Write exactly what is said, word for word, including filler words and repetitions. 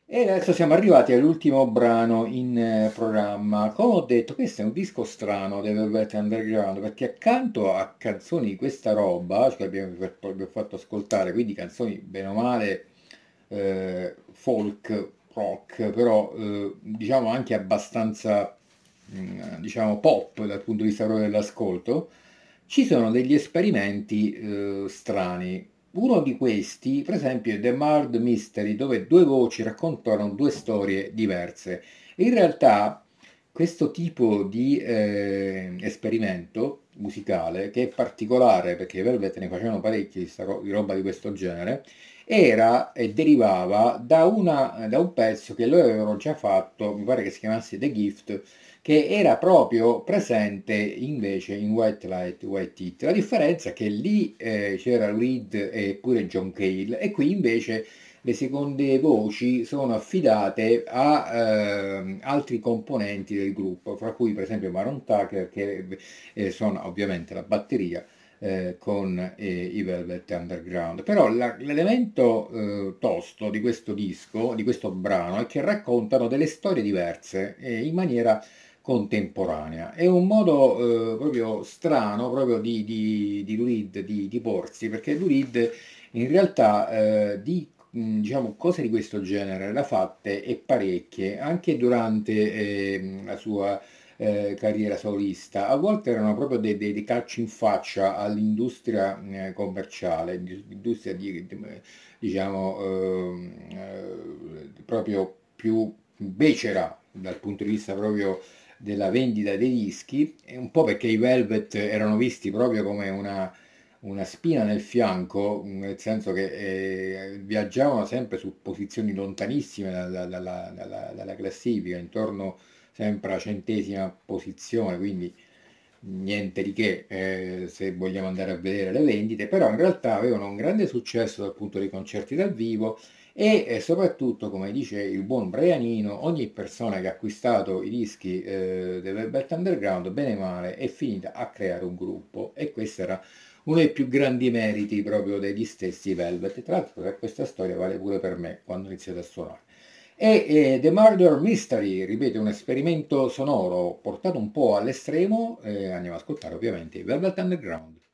E adesso siamo arrivati all'ultimo brano in eh, programma. Come ho detto, questo è un disco strano dei Velvet Underground, perché accanto a canzoni di questa roba, cioè abbiamo, abbiamo fatto ascoltare, quindi canzoni bene o male eh, folk, rock, però eh, diciamo anche abbastanza mm, diciamo pop dal punto di vista proprio dell'ascolto, ci sono degli esperimenti eh, strani. Uno di questi, per esempio, è The Marred Mystery, dove due voci raccontano due storie diverse. In realtà questo tipo di eh, esperimento musicale, che è particolare perché i Velvet ne facevano parecchi di, sta ro- di roba di questo genere, era e derivava da, una, da un pezzo che loro avevano già fatto, mi pare che si chiamasse The Gift, che era proprio presente invece in White Light, White Heat. La differenza è che lì eh, c'era Reed e pure John Cale e qui invece le seconde voci sono affidate a ehm, altri componenti del gruppo, fra cui per esempio Maron Tucker che eh, suona ovviamente la batteria eh, con eh, i Velvet Underground. Però la- l'elemento eh, tosto di questo disco, di questo brano, è che raccontano delle storie diverse eh, in maniera contemporanea. È un modo eh, proprio strano proprio di, di, di Lou Reed di, di porsi, perché Lou Reed in realtà eh, di mh, diciamo, cose di questo genere l'ha fatte e parecchie, anche durante ehm, la sua eh, carriera solista. A volte erano proprio dei, dei- dei calci in faccia all'industria eh, commerciale, di- industria di, di- diciamo ehm, eh, proprio più becera dal punto di vista proprio della vendita dei dischi, e un po' perché i Velvet erano visti proprio come una, una spina nel fianco, nel senso che eh, viaggiavano sempre su posizioni lontanissime dalla, dalla- dalla- dalla classifica, intorno sempre alla centesima posizione, quindi niente di che eh, se vogliamo andare a vedere le vendite, però in realtà avevano un grande successo dal punto dei concerti dal vivo e eh, soprattutto, come dice il buon Brianino, ogni persona che ha acquistato i dischi eh, del Velvet Underground, bene o male, è finita a creare un gruppo e questo era uno dei più grandi meriti proprio degli stessi Velvet. E tra l'altro per questa storia vale pure per me quando ho iniziato a suonare. E eh, The Murder Mystery, ripeto, un esperimento sonoro portato un po' all'estremo, eh, andiamo ad ascoltare ovviamente i Velvet Underground.